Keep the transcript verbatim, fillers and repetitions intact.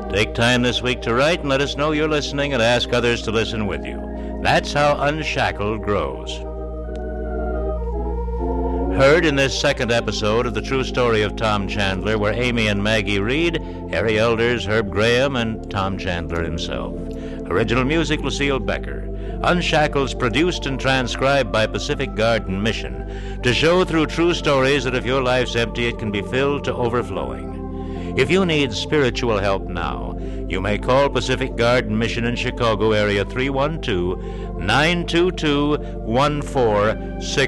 Take time this week to write and let us know you're listening and ask others to listen with you. That's how Unshackled grows. Heard in this second episode of the true story of Tom Chandler were Amy and Maggie Reed, Harry Elders, Herb Graham, and Tom Chandler himself. Original music, Lucille Becker. Unshackled's produced and transcribed by Pacific Garden Mission to show through true stories that if your life's empty, it can be filled to overflowing. If you need spiritual help now, you may call Pacific Garden Mission in Chicago area three one two, nine two two, one four six